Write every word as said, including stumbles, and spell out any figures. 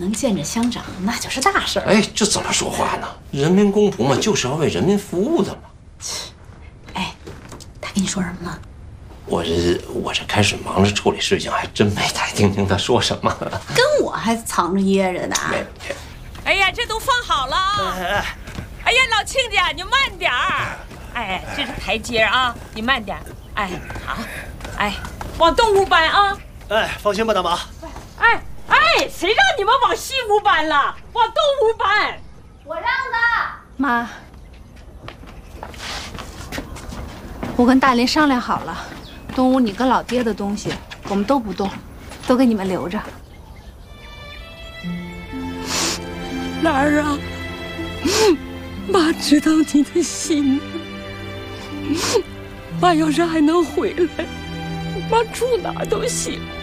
能见着乡长，那就是大事儿。 哎，这怎么说话呢？人民公仆嘛，就是要为人民服务的嘛。 哎，他跟你说什么了？ 我这我这开始忙着处理事情，还真没太听清他说什么。 跟我还藏着掖着呢。 没没。 哎呀，这都放好了啊！哎呀，老亲家，你慢点儿。哎，这是台阶啊，你慢点。哎，好，哎，往东屋搬啊。 哎，放心吧，大妈。 哎哎，谁让你们往西屋搬了？往东屋搬。 我让的。 妈，我跟大林商量好了，东屋你跟老爹的东西我们都不动，都给你们留着。 兰儿啊，妈知道你的心。妈要是还能回来，妈住哪儿都行。